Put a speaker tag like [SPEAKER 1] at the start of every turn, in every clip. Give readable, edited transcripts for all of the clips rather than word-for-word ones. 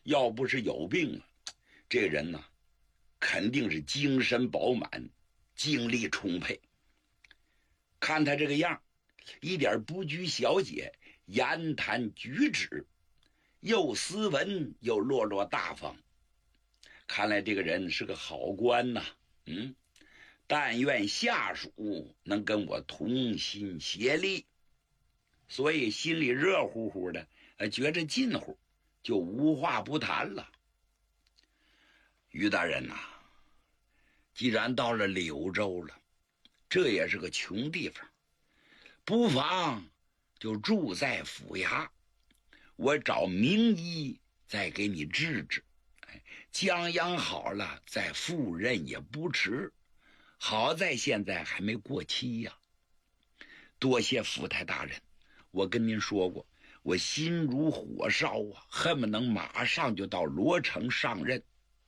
[SPEAKER 1] 要不是有病啊，这个人呢，肯定是精神饱满，精力充沛。看他这个样，一点不拘小节，言谈举止又斯文又落落大方。看来这个人是个好官呐。但愿下属能跟我同心协力，所以心里热乎乎的，觉着近乎，就无话不谈了。于大人呐，既然到了柳州了，这也是个穷地方，不妨就住在府衙，我找名医再给你治治，将养好了再赴任也不迟。好在现在还没过期呀。多谢府台大人，我跟您说过，我心如火烧啊，恨不能马上就到罗城上任。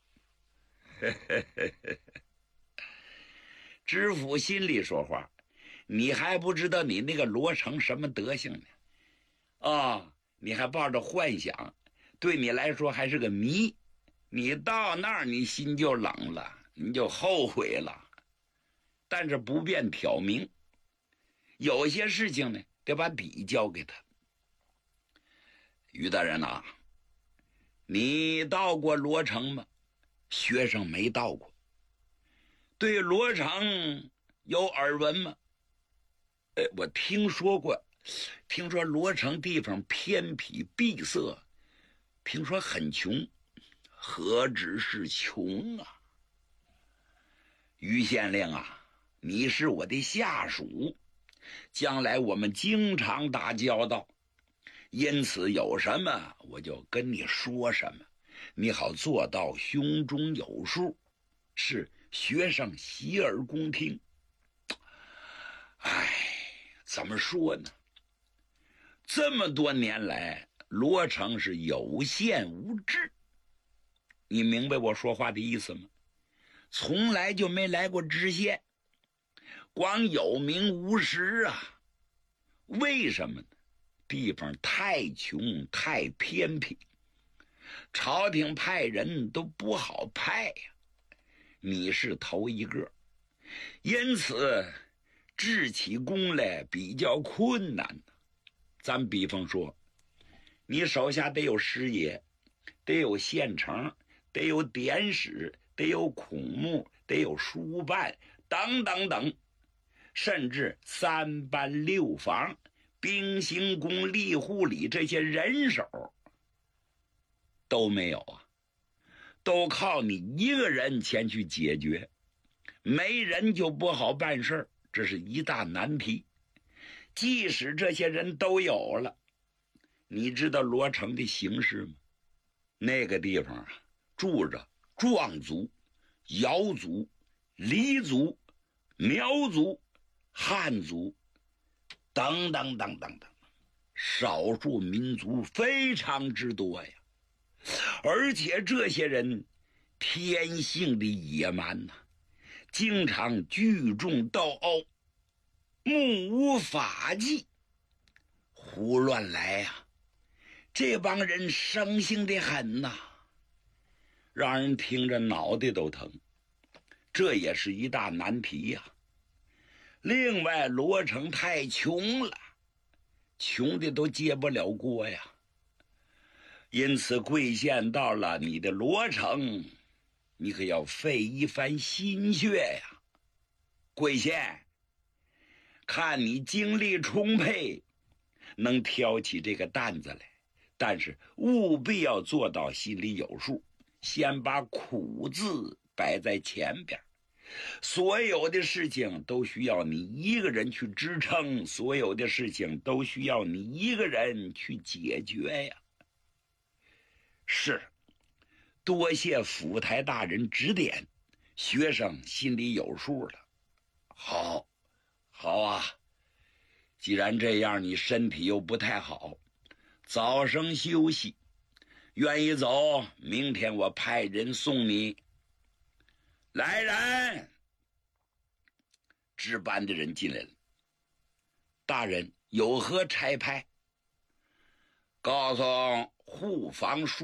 [SPEAKER 1] 知府心里说话，你还不知道你那个罗城什么德行呢？你还抱着幻想，对你来说还是个谜。你到那儿你心就冷了，你就后悔了。但是不便挑明，有些事情呢得把底交给他。于大人啊，你到过罗城吗？学生没到过。对罗城有耳闻吗？我听说过，听说罗城地方偏僻闭塞，听说很穷，何止是穷啊！于县令啊，你是我的下属，将来我们经常打交道，因此有什么我就跟你说什么，你好做到胸中有数，是学生洗耳恭听。怎么说呢？这么多年来，罗城是有县无治，你明白我说话的意思吗？从来就没来过知县，光有名无实啊。为什么呢？地方太穷太偏僻，朝廷派人都不好派呀。你是头一个，因此治起功来比较困难。咱比方说，你手下得有师爷，得有县丞，得有典史，得有孔目，得有书办，等等等，甚至三班六房、兵刑工、吏户礼这些人手都没有啊，都靠你一个人前去解决，没人就不好办事，这是一大难题。即使这些人都有了，你知道罗城的形势吗？那个地方啊，住着壮族、瑶族、黎族、苗族、汉族等等等等等，少数民族非常之多呀。而且这些人天性的野蛮经常聚众斗殴，目无法纪，胡乱来呀。这帮人生性的很让人听着脑袋都疼，这也是一大难题呀。另外，罗城太穷了，穷的都接不了锅呀。因此贵县到了你的罗城，你可要费一番心血呀。贵县看你精力充沛，能挑起这个担子来，但是务必要做到心里有数，先把苦字摆在前边。所有的事情都需要你一个人去支撑，所有的事情都需要你一个人去解决呀。是，多谢府台大人指点，学生心里有数了。好啊，既然这样，你身体又不太好，早生休息，愿意走，明天我派人送你。来人！值班的人进来了。大人有何差派？告诉护防书